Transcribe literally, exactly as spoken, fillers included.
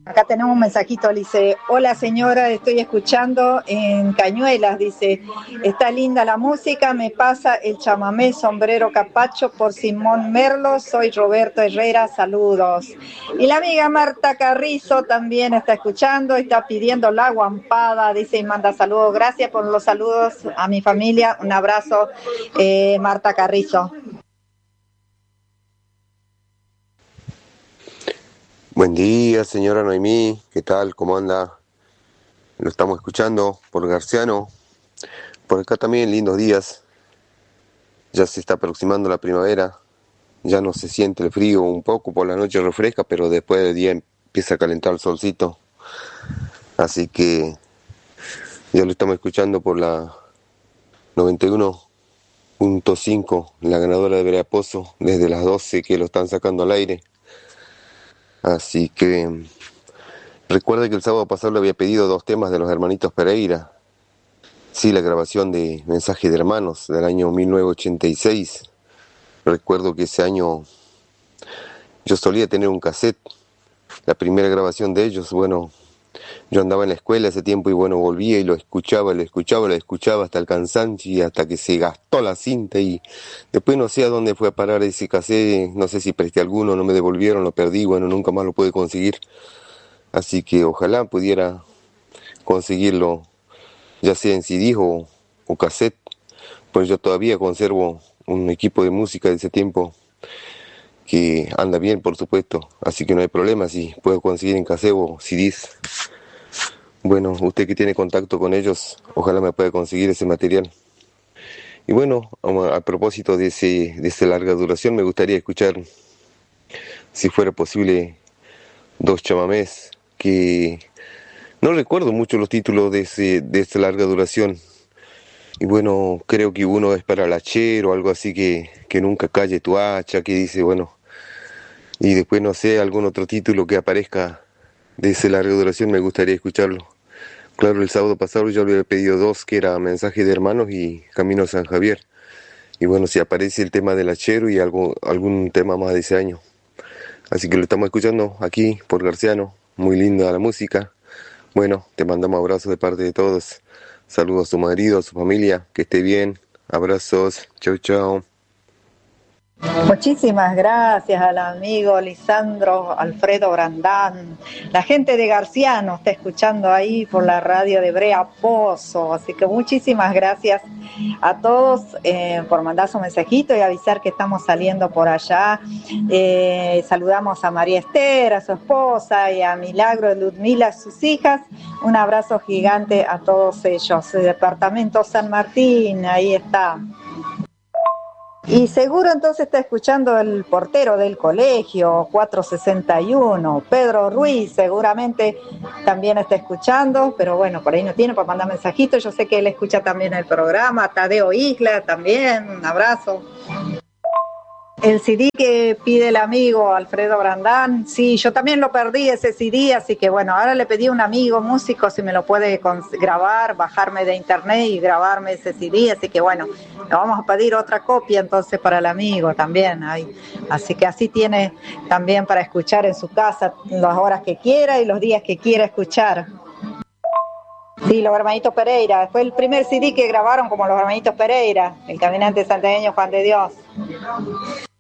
Acá tenemos un mensajito, dice, hola señora, estoy escuchando en Cañuelas, dice, está linda la música, me pasa el chamamé Sombrero Capacho por Simón Merlo, soy Roberto Herrera, saludos. Y la amiga Marta Carrizo también está escuchando, está pidiendo la guampada, dice y manda saludos, gracias por los saludos a mi familia, un abrazo, eh, Marta Carrizo. Buen día, señora Noemí, ¿qué tal? ¿Cómo anda? Lo estamos escuchando por Garciano. Por acá también lindos días. Ya se está aproximando la primavera. Ya no se siente el frío un poco, por la noche refresca, pero después del día empieza a calentar el solcito. Así que ya lo estamos escuchando por la noventa y uno punto cinco, la ganadora de Verapozo, desde las doce que lo están sacando al aire. Así que recuerda que el sábado pasado le había pedido dos temas de los hermanitos Pereira. Sí, la grabación de Mensaje de Hermanos del año mil novecientos ochenta y seis. Recuerdo que ese año yo solía tener un cassette, la primera grabación de ellos. Bueno, yo andaba en la escuela ese tiempo y bueno, volvía y lo escuchaba, lo escuchaba, lo escuchaba hasta el cansancio y hasta que se gastó la cinta y después no sé a dónde fue a parar ese cassette, no sé si presté alguno, no me devolvieron, lo perdí, bueno, nunca más lo pude conseguir. Así que ojalá pudiera conseguirlo, ya sea en C D o, o cassette, pues yo todavía conservo un equipo de música de ese tiempo que anda bien, por supuesto, así que no hay problema si puedo conseguir en cassette o C Ds. Bueno, usted que tiene contacto con ellos, ojalá me pueda conseguir ese material. Y bueno, a, a propósito de ese de esa larga duración, me gustaría escuchar, si fuera posible, dos chamamés que no recuerdo mucho los títulos de ese de esta larga duración. Y bueno, creo que uno es para el hachero, algo así que, que nunca calle tu hacha, que dice, bueno, y después no sé, algún otro título que aparezca de esa larga duración, me gustaría escucharlo. Claro, el sábado pasado yo le había pedido dos, que era Mensaje de Hermanos y Camino a San Javier. Y bueno, si aparece el tema del hachero y algo, algún tema más de ese año. Así que lo estamos escuchando aquí por Garciano, muy linda la música. Bueno, te mandamos abrazos de parte de todos. Saludos a su marido, a su familia, que esté bien. Abrazos, chau chau. Muchísimas gracias al amigo Lisandro Alfredo Brandán. La gente de Garciano está escuchando ahí por la radio de Brea Pozo, así que muchísimas gracias a todos eh, por mandar su mensajito y avisar que estamos saliendo por allá. Eh, saludamos a María Esther, a su esposa, y a Milagro, Ludmila, sus hijas. Un abrazo gigante a todos ellos. El departamento San Martín, ahí está. Y seguro entonces está escuchando el portero del colegio cuatrocientos sesenta y uno, Pedro Ruiz, seguramente también está escuchando, pero bueno, por ahí no tiene para mandar mensajitos. Yo sé que él escucha también el programa. Tadeo Isla también, un abrazo. El C D que pide el amigo Alfredo Brandán, sí, yo también lo perdí ese C D, así que bueno, ahora le pedí a un amigo músico si me lo puede grabar, bajarme de internet y grabarme ese C D, así que bueno, le vamos a pedir otra copia entonces para el amigo también, ahí. Así que así tiene también para escuchar en su casa las horas que quiera y los días que quiera escuchar. Sí, los hermanitos Pereira, fue el primer C D que grabaron como los hermanitos Pereira, el caminante santiagueño Juan de Dios.